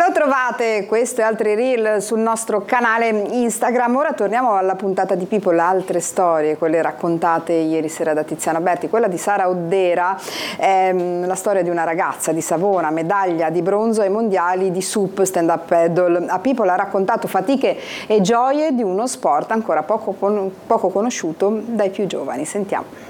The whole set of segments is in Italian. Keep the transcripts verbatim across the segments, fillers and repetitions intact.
Lo trovate questo e altri reel sul nostro canale Instagram. Ora torniamo alla puntata di People, altre storie, quelle raccontate ieri sera da Tiziana Berti. Quella di Sara Oddera, ehm, la storia di una ragazza di Savona, medaglia di bronzo ai mondiali di S U P, stand up paddle. A People ha raccontato fatiche e gioie di uno sport ancora poco, poco conosciuto dai più giovani. Sentiamo.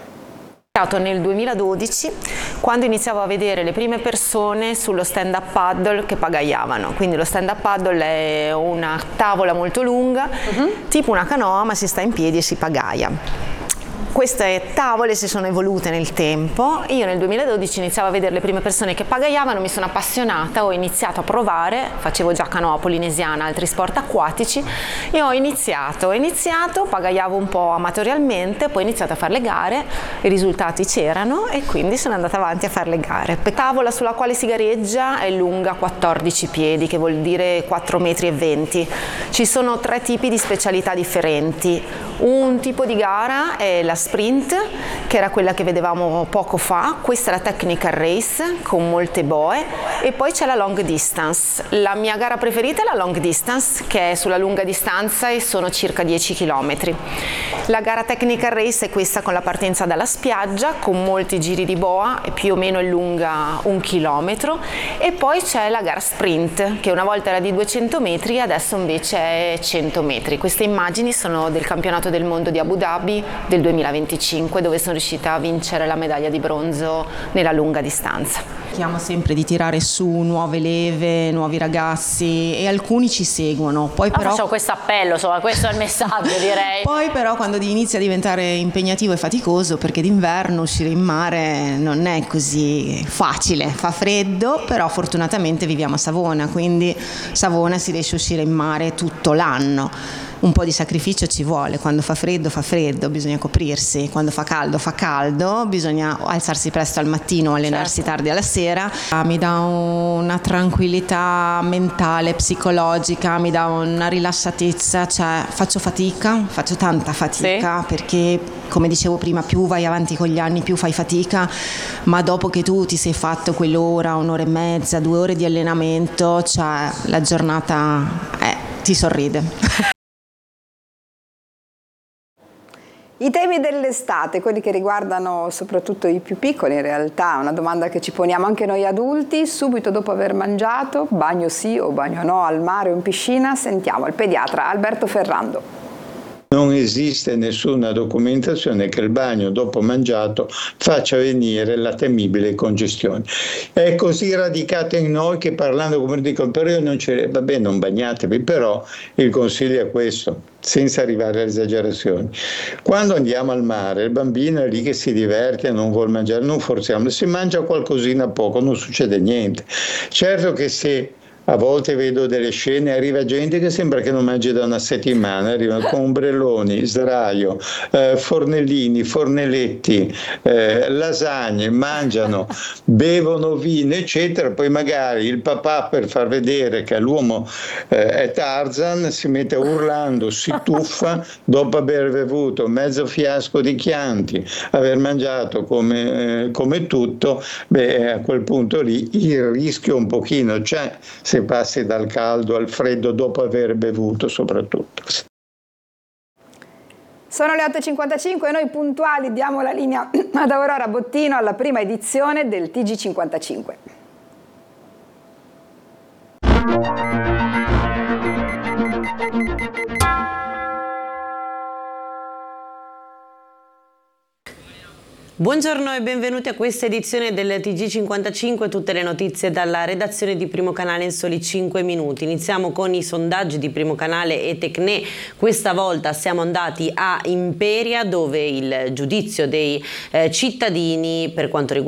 Nel duemiladodici, quando iniziavo a vedere le prime persone sullo stand-up paddle che pagaiavano. Quindi lo stand-up paddle è una tavola molto lunga, uh-huh. tipo una canoa, ma si sta in piedi e si pagaia. Queste tavole si sono evolute nel tempo. Io nel duemiladodici iniziavo a vedere le prime persone che pagaiavano, mi sono appassionata, ho iniziato a provare, facevo già canoa polinesiana, altri sport acquatici, e ho iniziato, ho iniziato, pagaiavo un po' amatorialmente, poi ho iniziato a fare le gare, i risultati c'erano e quindi sono andata avanti a fare le gare. La tavola sulla quale si gareggia è lunga quattordici piedi, che vuol dire quattro metri e venti. Ci sono tre tipi di specialità differenti. Un tipo di gara è la sprint, che era quella che vedevamo poco fa. Questa è la technical race con molte boe, e poi c'è la long distance. La mia gara preferita è la long distance, che è sulla lunga distanza e sono circa dieci chilometri. La gara technical race è questa con la partenza dalla spiaggia, con molti giri di boa, e più o meno è lunga un chilometro, e poi c'è la gara sprint, che una volta era di duecento metri, adesso invece è cento metri. Queste immagini sono del campionato del mondo di Abu Dhabi del duemilaventicinque, dove sono riuscita a vincere la medaglia di bronzo nella lunga distanza. Cerchiamo sempre di tirare su nuove leve, nuovi ragazzi, e alcuni ci seguono. Poi ah, però facciamo questo appello, insomma, questo è il messaggio, direi. Poi però quando inizia a diventare impegnativo e faticoso, perché d'inverno uscire in mare non è così facile, fa freddo, però fortunatamente viviamo a Savona, quindi Savona si riesce a uscire in mare tutto l'anno. Un po' di sacrificio ci vuole, quando fa freddo fa freddo, bisogna coprirsi, quando fa caldo fa caldo, bisogna alzarsi presto al mattino, allenarsi certo. tardi alla sera. Mi dà una tranquillità mentale, psicologica, mi dà una rilassatezza, cioè faccio fatica, faccio tanta fatica, sì. perché come dicevo prima, più vai avanti con gli anni più fai fatica, ma dopo che tu ti sei fatto quell'ora, un'ora e mezza, due ore di allenamento, cioè la giornata eh, ti sorride. I temi dell'estate, quelli che riguardano soprattutto i più piccoli, in realtà una domanda che ci poniamo anche noi adulti, subito dopo aver mangiato, bagno sì o bagno no, al mare o in piscina. Sentiamo il pediatra Alberto Ferrando. Non esiste nessuna documentazione che il bagno dopo mangiato faccia venire la temibile congestione. È così radicato in noi che, parlando come dicono, però io non c'è, vabbè, non bagnatevi, però il consiglio è questo, senza arrivare alle esagerazioni. Quando andiamo al mare, il bambino è lì che si diverte, non vuol mangiare, non forziamo, se mangia qualcosina poco non succede niente. Certo che se a volte vedo delle scene, arriva gente che sembra che non mangi da una settimana, arrivano con ombrelloni, sdraio, eh, fornellini, fornelletti, eh, lasagne, mangiano, bevono vino, eccetera. Poi magari il papà, per far vedere che l'uomo eh, è Tarzan, si mette urlando, si tuffa dopo aver bevuto mezzo fiasco di Chianti, aver mangiato come, eh, come tutto. Beh, a quel punto lì il rischio un pochino c'è, se passi dal caldo al freddo dopo aver bevuto soprattutto. Sono le otto e cinquantacinque e noi puntuali diamo la linea ad Aurora Bottino alla prima edizione del T G cinquantacinque. Buongiorno e benvenuti a questa edizione del T G cinquantacinque, tutte le notizie dalla redazione di Primo Canale in soli cinque minuti. Iniziamo con i sondaggi di Primo Canale e Tecne. Questa volta siamo andati a Imperia, dove il giudizio dei eh, cittadini per quanto riguarda